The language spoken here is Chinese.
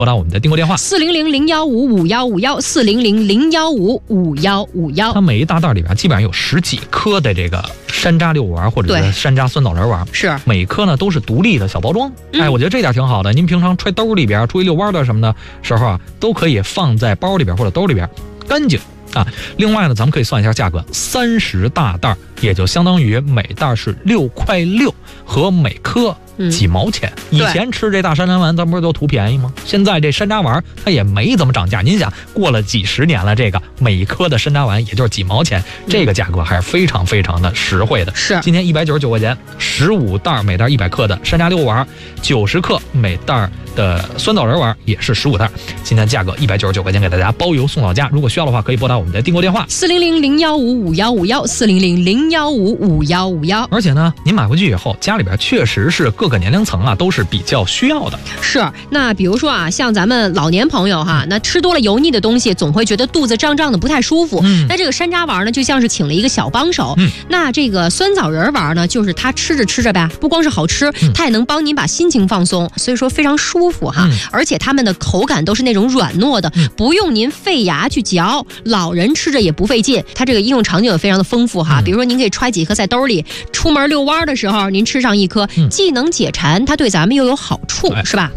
拨打我们的订购电话 400-015-5151，400-015-5151。 它每一大袋里边基本上有10几颗的这个山楂六丸或者是山楂酸枣仁丸， 是每颗呢都是独立的小包装。我觉得这点挺好的。您平常揣兜里边出去遛弯的什么的时候啊，都可以放在包里边或者兜里边，干净啊。另外呢，咱们可以算一下价格，30大袋也就相当于每袋是6.6块，和每颗几毛钱。以前吃这大山楂丸，咱不是都图便宜吗？现在这山楂丸它也没怎么涨价。您想，过了几十年了，这个每一颗的山楂丸也就是几毛钱，这个价格还是非常非常的实惠的。 是， 今天199块钱，15袋每袋100克的山楂六丸，90克每袋的酸枣仁丸也是15袋。今天价格199块钱给大家包邮送到家。如果需要的话，可以拨打我们的订购电话 400-015-5151，400-015-5151。 而且呢，您买回去以后，家里边确实是各个年龄层啊都是比较需要的。 是，那比如说啊，像咱们老年朋友哈，那吃多了油腻的东西，总会觉得肚子胀胀的不太舒服。那这个山楂丸呢，就像是请了一个小帮手。那这个酸枣仁丸呢，就是它吃着吃着呗，不光是好吃，它也能帮您把心情放松，所以说非常舒服哈。而且它们的口感都是那种软糯的，不用您费牙去嚼，老人吃着也不费劲。它这个应用场景也非常的丰富哈，比如说您可以揣几颗在兜里，出门遛弯的时候您吃上一颗，既能解馋，它对咱们又有好处，是吧？